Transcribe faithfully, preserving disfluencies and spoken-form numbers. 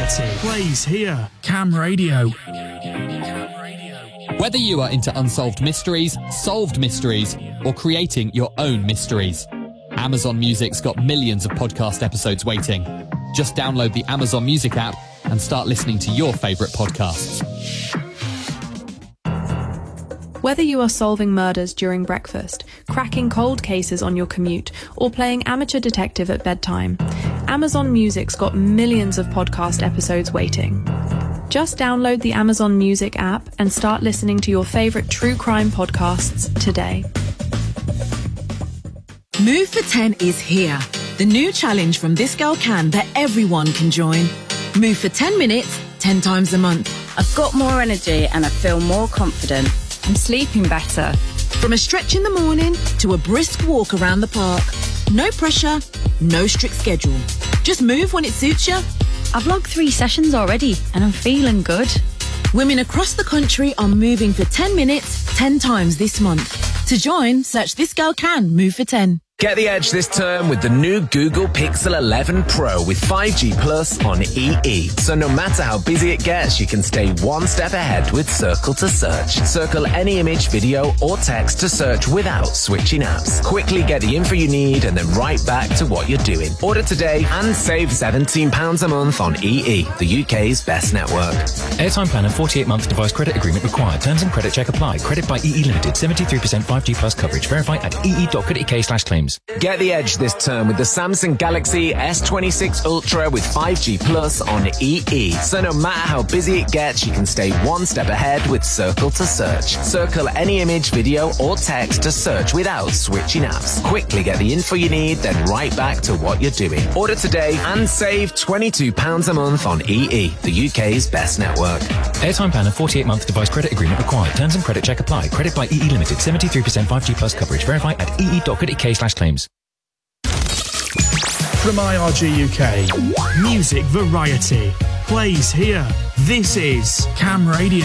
Variety plays here. Cam Radio. Whether you are into unsolved mysteries, solved mysteries, or creating your own mysteries, Amazon Music's got millions of podcast episodes waiting. Just download the Amazon Music app and start listening to your favourite podcasts. Whether you are solving murders during breakfast, cracking cold cases on your commute, or playing amateur detective at bedtime, Amazon Music's got millions of podcast episodes waiting. Just download the Amazon Music app and start listening to your favourite true crime podcasts today. Move for ten is here. The new challenge from This Girl Can that everyone can join. Move for ten minutes, ten times a month. I've got more energy and I feel more confident. I'm sleeping better. From a stretch in the morning to a brisk walk around the park. No pressure, no strict schedule. Just move when it suits you. I've logged three sessions already and I'm feeling good. Women across the country are moving for ten minutes, ten times this month. To join, search This Girl Can Move for ten. Get the edge this term with the new Google Pixel eleven Pro with five G Plus on E E. So no matter how busy it gets, you can stay one step ahead with Circle to Search. Circle any image, video or text to search without switching apps. Quickly get the info you need and then right back to what you're doing. Order today and save seventeen pounds a month on E E, the U K's best network. Airtime plan and forty-eight month device credit agreement required. Terms and credit check apply. Credit by E E Limited. seventy-three percent five G Plus coverage. Verify at ee.co.uk slash claims. Get the edge this term with the Samsung Galaxy S twenty-six Ultra with five G Plus on E E. So no matter how busy it gets, you can stay one step ahead with Circle to Search. Circle any image, video or text to search without switching apps. Quickly get the info you need, then right back to what you're doing. Order today and save twenty-two pounds a month on E E, the U K's best network. Airtime plan and forty-eight month device credit agreement required. Terms and credit check apply. Credit by E E Limited. seventy-three percent five G Plus coverage. Verify at ee.co.uk slash claims. From I R G U K, Music Variety plays here. This is Cam Radio.